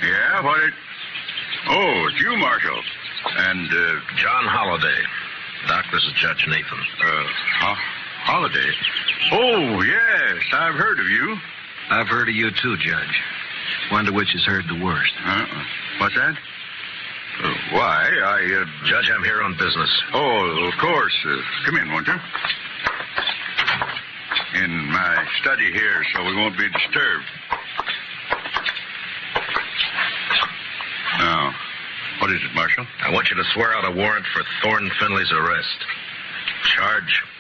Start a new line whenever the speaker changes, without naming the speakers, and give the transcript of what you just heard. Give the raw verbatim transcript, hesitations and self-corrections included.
Yeah, what it... Oh, it's you, Marshal. And, uh...
John Holliday. Doc, this is Judge Nathan.
Uh, ho- Holliday? Oh, yes, I've heard of you.
I've heard of you, too, Judge. Wonder which has heard the worst.
Uh-uh. What's that? Uh, why, I, uh...
Judge, I'm here on business.
Oh, of course. Uh, come in, won't you? In my study here, so we won't be disturbed. Now, what is it, Marshal?
I want you to swear out a warrant for Thorne Finley's arrest. Charge,